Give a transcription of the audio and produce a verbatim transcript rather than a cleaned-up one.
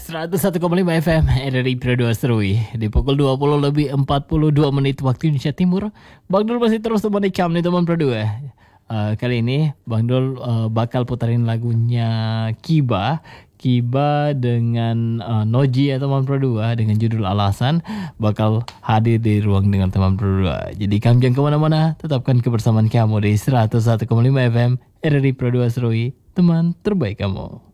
seratus satu koma lima F M R R I Pro dua Serui. Di pukul dua puluh lebih empat puluh dua menit waktu Indonesia Timur, Bang Dul masih terus temani kamu nih teman Pro dua. Uh, kali ini Bang Dul uh, bakal putarin lagunya Kiba Kiba dengan uh, Noji ya teman Pro dua dengan judul Alasan, bakal hadir di ruang dengan teman Pro dua. Jadi kamu jangan kemana-mana, tetapkan kebersamaan kamu di seratus satu koma lima F M R R I Pro dua Serui, teman terbaik kamu.